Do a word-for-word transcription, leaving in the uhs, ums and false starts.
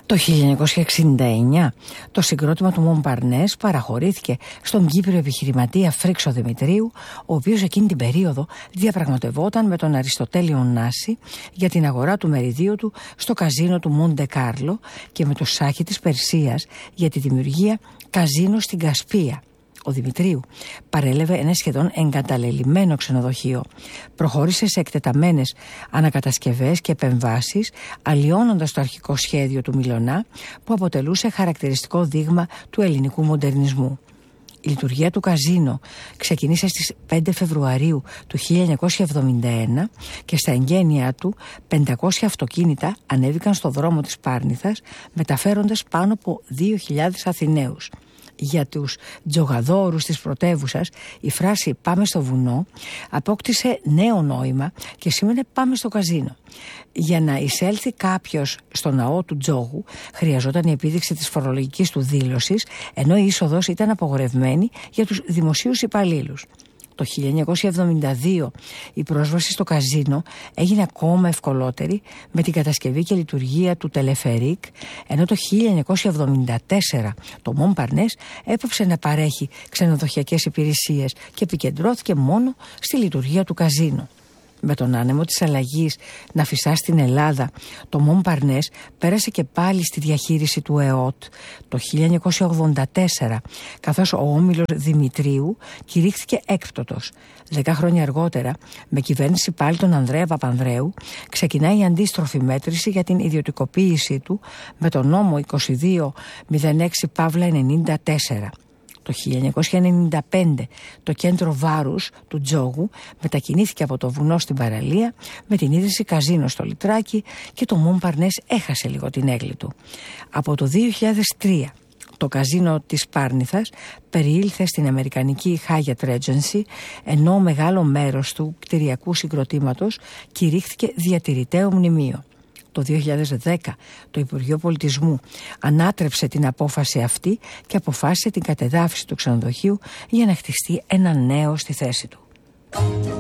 Το χίλια εννιακόσια εξήντα εννιά το συγκρότημα του Μομπαρνές παραχωρήθηκε στον Κύπριο επιχειρηματία Φρίξο Δημητρίου, ο οποίος εκείνη την περίοδο διαπραγματευόταν με τον Αριστοτέλειο Νάση για την αγορά του μεριδίου του στο καζίνο του Μοντε Κάρλο και με το Σάχη της Περσίας για τη δημιουργία καζίνο στην Κασπία. Ο Δημητρίου παρέλαβε ένα σχεδόν εγκαταλελειμμένο ξενοδοχείο. Προχώρησε σε εκτεταμένες ανακατασκευές και επεμβάσεις, αλλοιώνοντας το αρχικό σχέδιο του Μιλωνά, που αποτελούσε χαρακτηριστικό δείγμα του ελληνικού μοντερνισμού. Η λειτουργία του καζίνο ξεκίνησε στις πέντε Φεβρουαρίου του χίλια εννιακόσια εβδομήντα ένα και στα εγγένειά του πεντακόσια αυτοκίνητα ανέβηκαν στο δρόμο της Πάρνηθας, μεταφέροντας πάνω από δύο χιλιάδες Αθηναίους. Για τους τζογαδόρους της πρωτεύουσας η φράση «πάμε στο βουνό» απόκτησε νέο νόημα και σήμαινε «πάμε στο καζίνο». Για να εισέλθει κάποιος στο ναό του τζόγου χρειαζόταν η επίδειξη της φορολογικής του δήλωσης, ενώ η είσοδος ήταν απαγορευμένη για τους δημοσίους υπαλλήλους. Το χίλια εννιακόσια εβδομήντα δύο η πρόσβαση στο καζίνο έγινε ακόμα ευκολότερη με την κατασκευή και λειτουργία του τελεφερίκ, ενώ το χίλια εννιακόσια εβδομήντα τέσσερα το Μομπαρνές έπαψε να παρέχει ξενοδοχειακές υπηρεσίες και επικεντρώθηκε μόνο στη λειτουργία του καζίνο. Με τον άνεμο της αλλαγής να φυσά στην Ελλάδα, το Μομπαρνές πέρασε και πάλι στη διαχείριση του ΕΟΤ το χίλια εννιακόσια ογδόντα τέσσερα, καθώς ο όμιλος Δημητρίου κηρύχθηκε έκπτωτος. Δέκα χρόνια αργότερα, με κυβέρνηση πάλι τον Ανδρέα Παπανδρέου, ξεκινάει η αντίστροφη μέτρηση για την ιδιωτικοποίησή του με τον νόμο είκοσι δύο μηδέν έξι ενενήντα τέσσερα. Το χίλια εννιακόσια ενενήντα πέντε το κέντρο βάρους του τζόγου μετακινήθηκε από το βουνό στην παραλία με την ίδρυση καζίνο στο Λιτράκι και το Μομπαρνές έχασε λίγο την έγκλη του. Από το δύο χιλιάδες τρία το καζίνο της Πάρνηθας περιήλθε στην αμερικανική Hyatt Regency, ενώ μεγάλο μέρος του κτηριακού συγκροτήματος κηρύχθηκε διατηρηταίο μνημείο. Το δύο χιλιάδες δέκα το Υπουργείο Πολιτισμού ανάτρεψε την απόφαση αυτή και αποφάσισε την κατεδάφιση του ξενοδοχείου για να χτιστεί ένα νέο στη θέση του.